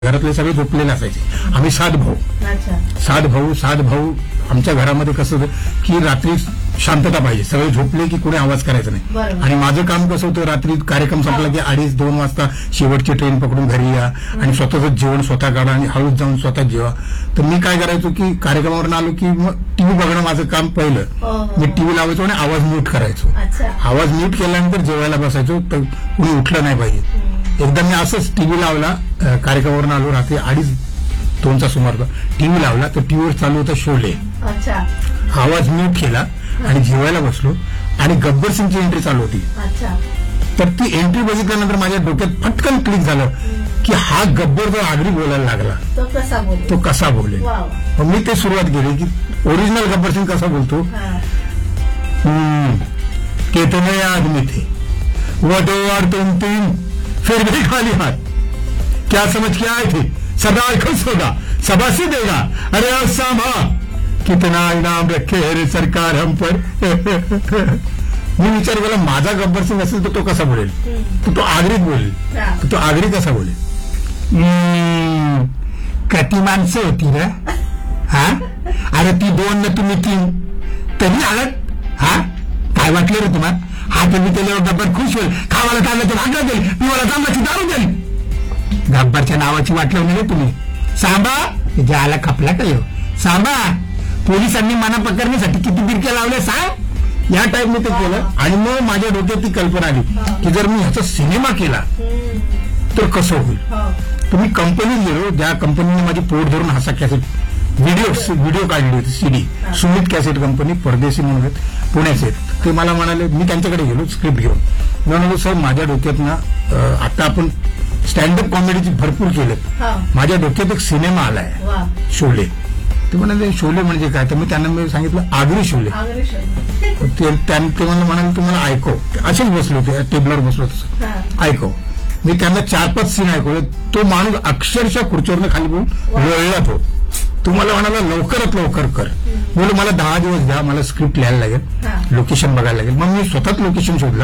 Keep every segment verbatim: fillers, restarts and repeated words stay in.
घरातले सगळे झोपलेले असायचे. आम्ही सात भाऊ सात भाऊ सात भाऊ आमच्या घरामध्ये कसं होतं की रात्री शांतता पाहिजे, सगळे झोपले की कोणी आवाज करायचा नाही. आणि माझं काम कसं होतं, रात्री कार्यक्रम संपला की अडीच दोन वाजता शेवटची ट्रेन पकडून घरी या आणि स्वतःच जेवण स्वतः काढा आणि हळूच जाऊन स्वतः जेवा. तर मी काय करायचो की कार्यक्रमावरून आलो की मग टीव्ही बघणं माझं काम पहिलं. मी टीव्ही लावायचो आणि आवाज म्यूट करायचो. आवाज म्यूट केल्यानंतर जेवायला बसायचो, तर कुणी उठलं नाही पाहिजे. एकदा मी असंच टीव्ही लावला, कार्यक्रमावरून आलो रात्री अडीच दोनचा सुमार टीव्ही लावला, तर टीव्हीवर चालू होता शोले. आवाज म्यूट केला आणि जेवायला बसलो आणि गब्बर सिंगची एंट्री चालू होती. तर ती एंट्री बघितल्यानंतर माझ्या डोक्यात पटकन क्लिक झालं की हा गब्बर जो आगरी बोलायला लागला तो कसा बोलेल. मग मी ते सुरुवात केली की ओरिजिनल गब्बर सिंग कसा बोलतो. कितने आदमी थे वो दो और तुम तीन फिर भी खाली हाथ, क्या समझ के आए थे, सरदार खुश होगा, शाबाशी देगा, अरे और सांभा कितना इनाम रखे रे सरकार हम पर. मी विचार केला माझा गब्बर सिंग असेल तर तो कसा बोलेल, तर तो आगरीत बोलेल. तर तो आगरी कसा बोलेल. किती माणसं होती ना, हा अरे ती दोन न तुम्ही तीन तरी आलात, हा काय वाटलं रे तुम्हाला. हा तुम्ही केल्यावर गब्बर खुश होईल, खावाला तांब्याची भाकरी देईल, पिवाला तांब्याची दारू देईल. गब्बरच्या नावाची वाट लावली रे तुम्ही. सांबा ज्याला खपला का येऊ सांबा, पोलिसांनी मना पकडण्यासाठी किती बिरक्या लावल्या सांग. या टाईप मी ते केलं आणि मग माझ्या डोक्यात ती कल्पना आली की जर मी ह्याचा सिनेमा केला तर कसं होईल. तुम्ही कंपनीत गेलो, ज्या कंपनीने माझी पोट धरून हसा कॅसेट व्हिडिओ व्हिडिओ काढली होती, सीडी, सुमित कॅसेट कंपनी, परदेशी म्हणून पुण्याचे. ते मला म्हणाले, मी त्यांच्याकडे गेलो स्क्रिप्ट घेऊन. मी म्हणालो साहेब माझ्या डोक्यात ना आता आपण स्टँडअप कॉमेडीची भरपूर केलेत, माझ्या डोक्यात एक सिनेमा आलाय शोले. ते म्हणाले शोले म्हणजे काय, तर मी त्यांना मी सांगितलं आगरी शोले. ते मला म्हणाले तुम्हाला ऐकव, असेच बसलो होते टेबलवर बसलो तसं ऐकव. मी त्यांना चार पाच सीन ऐकवले. तो माणूस अक्षरशः खुर्चीवरनं खाली बोलून लोळला. तो तुम्हाला म्हणाला लवकरात लवकर कर. बोल मला दहा दिवस द्या, मला स्क्रिप्ट लिहायला लागेल, लोकेशन बघायला लागेल. मग मी स्वतःच लोकेशन शोधलं.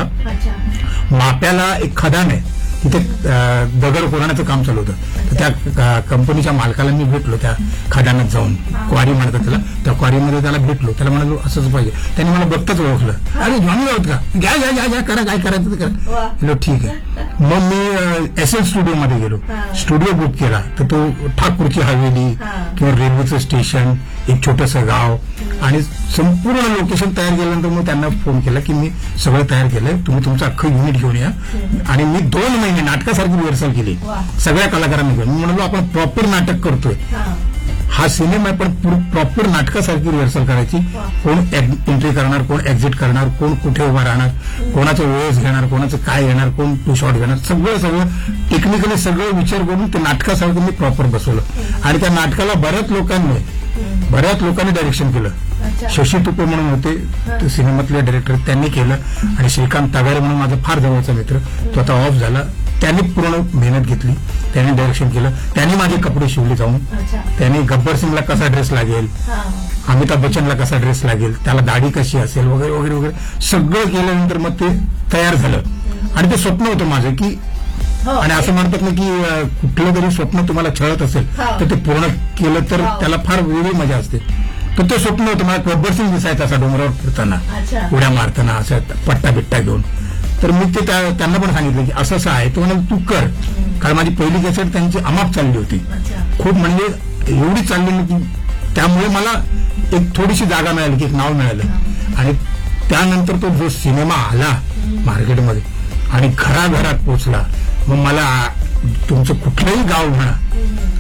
माप्याला एक खदान आहे, तिथे दगड कोरण्याचं काम चालू होतं. तर त्या कंपनीच्या मालकाला मी भेटलो, त्या खदानात जाऊन, क्वारी म्हणतात त्याला, त्या क्वारीमध्ये त्याला भेटलो. त्याला म्हणालो असंच पाहिजे. त्यांनी मला बघताच ओळखलं. अरे जॉनी आहोत का, घ्या घ्या घ्या घ्या करा, काय करायचं ते करा. हॅलो ठीक आहे. मग मी एस एल स्टुडिओमध्ये गेलो, स्टुडिओ बुक केला. तर तो ठाकूरची हवेली किंवा रेल्वेचं स्टेशन, एक छोटंसं गाव आणि संपूर्ण लोकेशन तयार केल्यानंतर मग त्यांना फोन केला की मी सगळं तयार केलंय, तुम्ही तुमचं अख्खं युनिट घेऊन या. आणि मी दोन महिने नाटकासारखी रिहर्सल केली सगळ्या कलाकारांनी घेऊन. मी म्हणालो आपण प्रॉपर नाटक करतोय, हा सिनेमा पण प्रॉपर नाटकासारखी रिहर्सल करायची. कोण एंट्री करणार, कोण एक्झिट करणार, कोण कुठे उभा राहणार, कोणाचं वेळेस घेणार, कोणाचं काय घेणार, कोण टू शॉट घेणार, सगळं सगळं टेक्निकली सगळं विचार करून ते नाटकासारखं मी प्रॉपर बसवलं. आणि त्या नाटकाला बऱ्याच लोकांनी बऱ्याच लोकांनी डायरेक्शन केलं. शशी तुपे म्हणून होते सिनेमातले डायरेक्टर, त्यांनी केलं. आणि श्रीकांत तागारे म्हणून माझा फार जवळचा मित्र, तो आता ऑफ झाला, त्यांनी पूर्ण मेहनत घेतली, त्यांनी डायरेक्शन केलं. त्यांनी माझे कपडे शिवले जाऊन, त्यांनी गब्बर सिंगला कसा ड्रेस लागेल, अमिताभ बच्चनला कसा ड्रेस लागेल, त्याला दाढी कशी असेल वगैरे वगैरे वगैरे सगळं केल्यानंतर मग ते तयार झालं. आणि ते स्वप्न होतं माझं की, आणि असं म्हणतात ना की कुठलं तरी स्वप्न तुम्हाला छळत असेल तर ते पूर्ण केलं तर त्याला फार वेगळी मजा असते. तर ते स्वप्न होतं मला गब्बर सिंग दिसायचं असा डोंगरावर फिरताना, उड्या मारताना, असं पट्टा बिट्टा घेऊन. तर मी ते त्यांना पण सांगितलं की असं असं आहे. तो म्हणाल तू कर, कारण माझी पहिली कॅसेट त्यांची अमाप चालली होती, खूप म्हणजे एवढी चालली की त्यामुळे मला एक थोडीशी जागा मिळाली की एक नाव मिळालं. आणि त्यानंतर तो जो सिनेमा आला मार्केटमध्ये आणि घराघरात पोचला, मग मला तुमचं कुठलंही गाव म्हणा